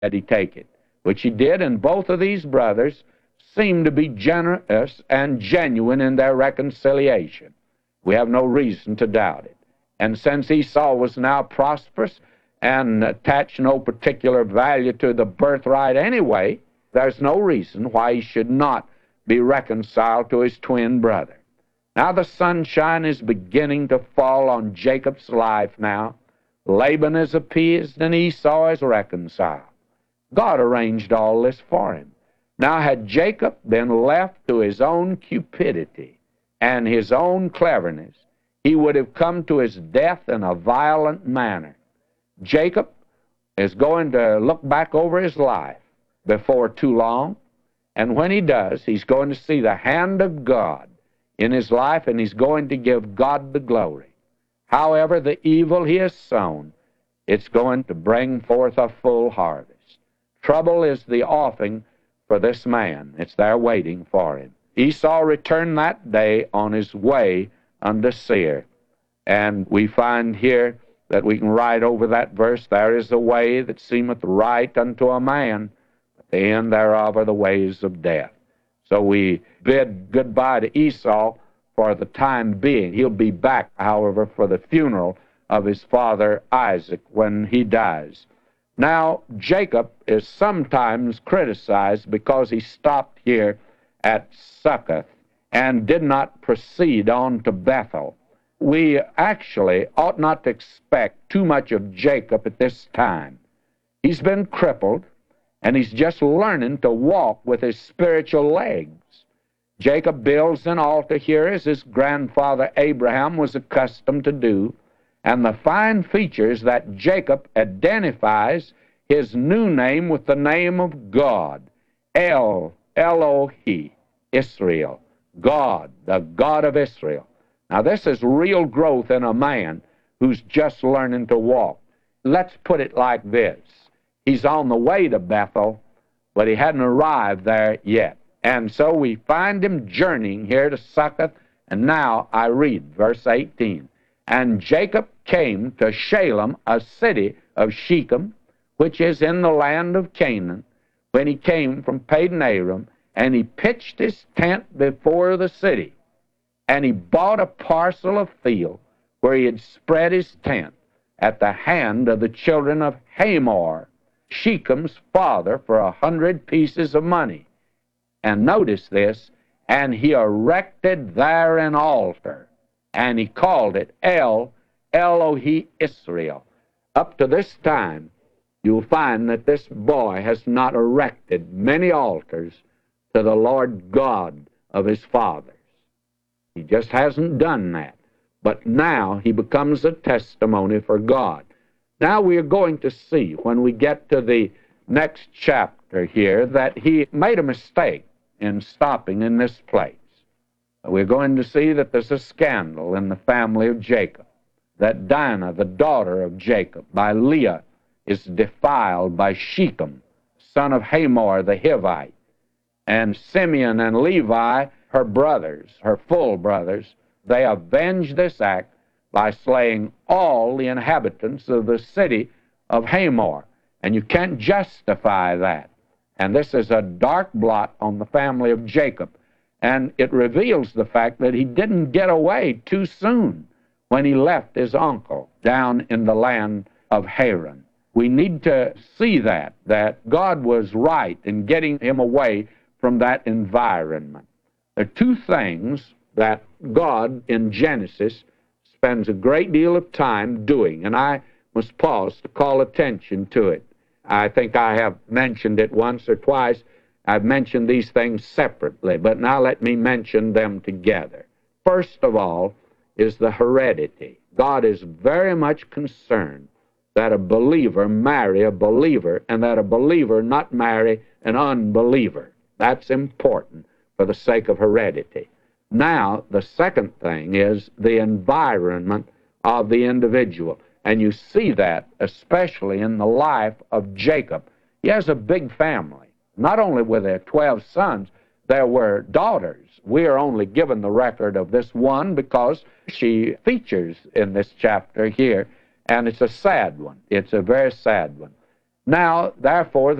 that he take it, which he did, and both of these brothers seemed to be generous and genuine in their reconciliation. We have no reason to doubt it. And since Esau was now prosperous and attached no particular value to the birthright anyway, there's no reason why he should not be reconciled to his twin brother. Now the sunshine is beginning to fall on Jacob's life now. Laban is appeased and Esau is reconciled. God arranged all this for him. Now had Jacob been left to his own cupidity and his own cleverness, he would have come to his death in a violent manner. Jacob is going to look back over his life before too long, and when he does, he's going to see the hand of God in his life, and he's going to give God the glory. However, the evil he has sown, it's going to bring forth a full harvest. Trouble is the offing for this man. It's there waiting for him. Esau returned that day on his way unto Seir. And we find here that we can write over that verse, there is a way that seemeth right unto a man, but the end thereof are the ways of death. So we bid goodbye to Esau for the time being. He'll be back, however, for the funeral of his father Isaac when he dies. Now, Jacob is sometimes criticized because he stopped here at Succoth and did not proceed on to Bethel. We actually ought not to expect too much of Jacob at this time. He's been crippled, and he's just learning to walk with his spiritual legs. Jacob builds an altar here as his grandfather Abraham was accustomed to do, and the fine features that Jacob identifies his new name with the name of God, Elohi, Israel, God, the God of Israel. Now this is real growth in a man who's just learning to walk. Let's put it like this. He's on the way to Bethel, but he hadn't arrived there yet. And so we find him journeying here to Succoth, and now I read verse 18. And Jacob came to Shalem, a city of Shechem, which is in the land of Canaan, when he came from Padan Aram, and he pitched his tent before the city. And he bought a parcel of field where he had spread his tent at the hand of the children of Hamor, Shechem's father, for 100 pieces of money. And notice this, and he erected there an altar, and he called it Elohi Israel. Up to this time, you'll find that this boy has not erected many altars to the Lord God of his fathers. He just hasn't done that. But now he becomes a testimony for God. Now we are going to see, when we get to the next chapter here, that he made a mistake in stopping in this place. We're going to see that there's a scandal in the family of Jacob, that Dinah, the daughter of Jacob, by Leah, is defiled by Shechem, son of Hamor the Hivite. And Simeon and Levi, her brothers, her full brothers, they avenge this act by slaying all the inhabitants of the city of Hamor. And you can't justify that. And this is a dark blot on the family of Jacob. And it reveals the fact that he didn't get away too soon when he left his uncle down in the land of Haran. We need to see that God was right in getting him away from that environment. There are two things that God in Genesis spends a great deal of time doing, and I must pause to call attention to it. I think I have mentioned it once or twice. I've mentioned these things separately, but now let me mention them together. First of all is the heredity. God is very much concerned that a believer marry a believer and that a believer not marry an unbeliever. That's important for the sake of heredity. Now, the second thing is the environment of the individual. And you see that especially in the life of Jacob. He has a big family. Not only were there 12 sons, there were daughters. We are only given the record of this one because she features in this chapter here, and it's a sad one. It's a very sad one. Now, therefore,